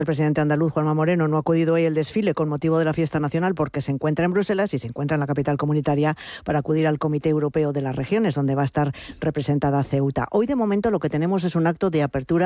El presidente andaluz, Juanma Moreno, no ha acudido hoy al desfile con motivo de la fiesta nacional porque se encuentra en Bruselas y se encuentra en la capital comunitaria para acudir al Comité Europeo de las Regiones, donde va a estar representada Ceuta. Hoy, de momento, lo que tenemos es un acto de apertura